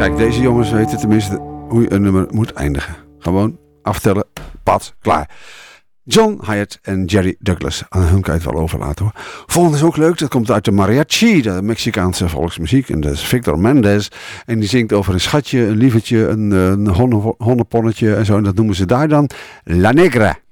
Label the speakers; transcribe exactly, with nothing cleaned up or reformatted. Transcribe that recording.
Speaker 1: Kijk, deze jongens weten tenminste hoe je een nummer moet eindigen. Gewoon aftellen, pad, klaar. John Hyatt en Jerry Douglas. Aan hun kan je het wel overlaten hoor. Volgende is ook leuk. Dat komt uit de mariachi, de Mexicaanse volksmuziek. En dat is Victor Mendez. En die zingt over een schatje, een lievertje, een, een honneponnetje en zo. En dat noemen ze daar dan La Negra.